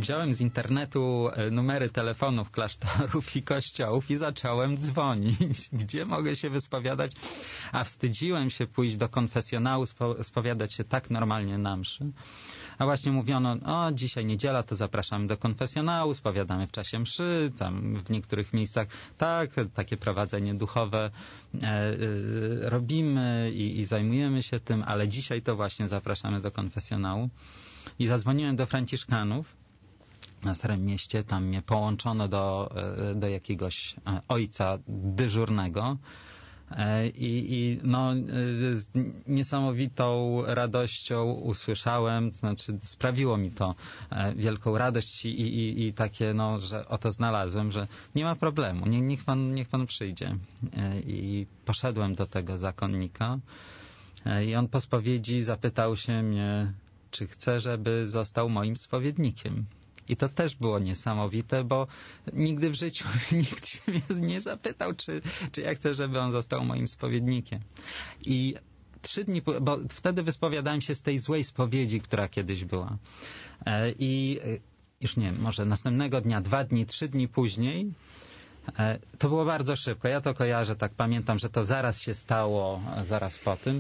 wziąłem z internetu numery telefonów klasztorów i kościołów i zacząłem dzwonić. Gdzie mogę się wyspowiadać? A wstydziłem się pójść do konfesjonału, spowiadać się tak normalnie na mszy. A właśnie mówiono, dzisiaj niedziela, to zapraszamy do konfesjonału, spowiadamy w czasie mszy, tam w niektórych miejscach tak, takie prowadzenie duchowe robimy i zajmujemy się tym, ale dzisiaj to właśnie zapraszamy do konfesjonału. I zadzwoniłem do Franciszkanów na Starym Mieście, tam mnie połączono do jakiegoś ojca dyżurnego. I z niesamowitą radością usłyszałem, to znaczy sprawiło mi to wielką radość i takie, że oto znalazłem, że nie ma problemu, niech pan przyjdzie. I poszedłem do tego zakonnika i on po spowiedzi zapytał się mnie, czy chcę, żeby został moim spowiednikiem. I to też było niesamowite, bo nigdy w życiu nikt się mnie nie zapytał, czy ja chcę, żeby on został moim spowiednikiem. I 3 dni, bo wtedy wyspowiadałem się z tej złej spowiedzi, która kiedyś była. I już nie wiem, może następnego dnia, 2 dni, 3 dni później, to było bardzo szybko. Ja to kojarzę, tak pamiętam, że to zaraz się stało, zaraz po tym.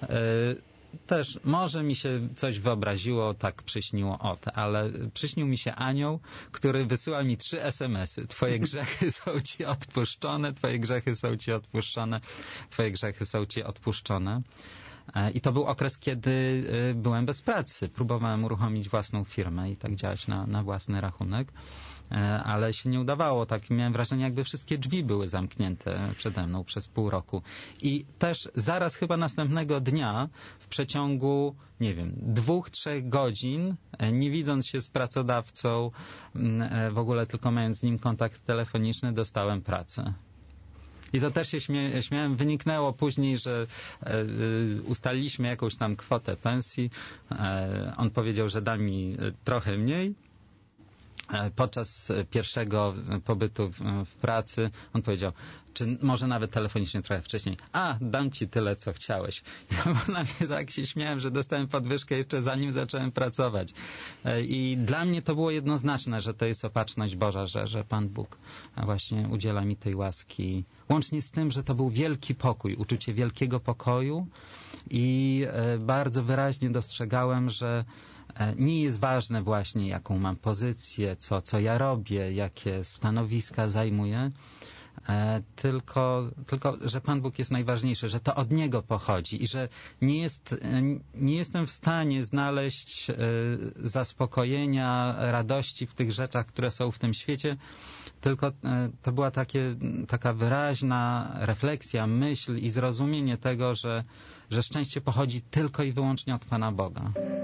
Też może mi się coś wyobraziło, tak przyśniło, ale przyśnił mi się anioł, który wysyła mi 3 SMS-y. Twoje grzechy są ci odpuszczone, twoje grzechy są ci odpuszczone, twoje grzechy są ci odpuszczone. I to był okres, kiedy byłem bez pracy. Próbowałem uruchomić własną firmę i tak działać na własny rachunek, ale się nie udawało. Tak miałem wrażenie, jakby wszystkie drzwi były zamknięte przede mną przez pół roku. I też zaraz chyba następnego dnia, w przeciągu, 2-3 godzin, nie widząc się z pracodawcą, w ogóle tylko mając z nim kontakt telefoniczny, dostałem pracę. I to też się śmiałem. Wyniknęło później, że ustaliliśmy jakąś tam kwotę pensji. On powiedział, że da mi trochę mniej. Podczas pierwszego pobytu w pracy on powiedział, czy może nawet telefonicznie trochę wcześniej, dam ci tyle, co chciałeś. Bo na mnie tak się śmiałem, że dostałem podwyżkę jeszcze zanim zacząłem pracować. I dla mnie to było jednoznaczne, że to jest opatrzność Boża, że Pan Bóg właśnie udziela mi tej łaski. Łącznie z tym, że to był wielki pokój, uczucie wielkiego pokoju i bardzo wyraźnie dostrzegałem, że nie jest ważne właśnie, jaką mam pozycję, co ja robię, jakie stanowiska zajmuję, tylko, że Pan Bóg jest najważniejszy, że to od Niego pochodzi i że nie jestem w stanie znaleźć zaspokojenia, radości w tych rzeczach, które są w tym świecie, tylko to była taka wyraźna refleksja, myśl i zrozumienie tego, że szczęście pochodzi tylko i wyłącznie od Pana Boga.